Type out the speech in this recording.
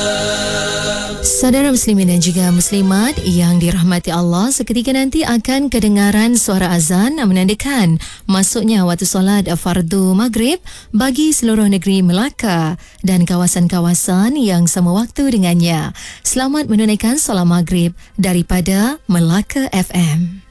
Saudara muslimin dan juga muslimat yang dirahmati Allah, seketika nanti akan kedengaran suara azan menandakan masuknya waktu solat fardu maghrib bagi seluruh negeri Melaka dan kawasan-kawasan yang sama waktu dengannya. Selamat menunaikan solat maghrib daripada Melaka FM.